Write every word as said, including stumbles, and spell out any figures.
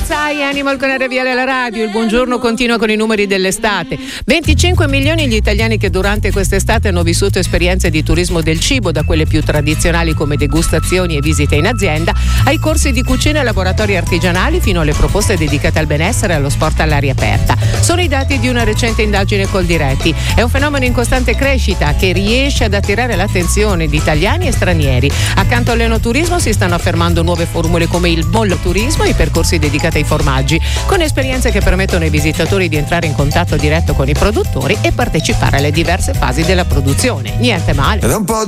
Sai Animal con R V L alla radio, il buongiorno continua con i numeri dell'estate. venticinque milioni gli italiani che durante quest'estate hanno vissuto esperienze di turismo del cibo, da quelle più tradizionali come degustazioni e visite in azienda, ai corsi di cucina e laboratori artigianali, fino alle proposte dedicate al benessere e allo sport all'aria aperta. Sono i dati di una recente indagine Coldiretti. È un fenomeno in costante crescita che riesce ad attirare l'attenzione di italiani e stranieri. Accanto all'enoturismo si stanno affermando nuove formule come il molloturismo e i percorsi dedicati ai formaggi, con esperienze che permettono ai visitatori di entrare in contatto diretto con i produttori e partecipare alle diverse fasi della produzione. Niente male. Ed è un po'